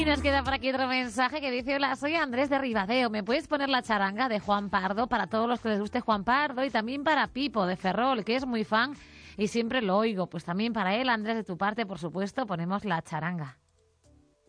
Y nos queda por aquí otro mensaje que dice: hola, soy Andrés de Ribadeo. ¿Me puedes poner la charanga de Juan Pardo para todos los que les guste Juan Pardo? Y también para Pipo de Ferrol, que es muy fan y siempre lo oigo. Pues también para él, Andrés, de tu parte, por supuesto, ponemos la charanga.